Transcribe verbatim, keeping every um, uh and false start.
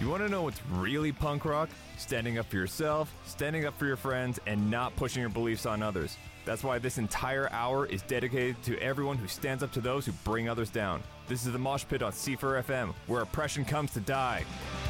You want to know what's really punk rock? Standing up for yourself, standing up for your friends, and not pushing your beliefs on others. That's why this entire hour is dedicated to everyone who stands up to those who bring others down. This is the Mosh Pit on C four F M, where oppression comes to die.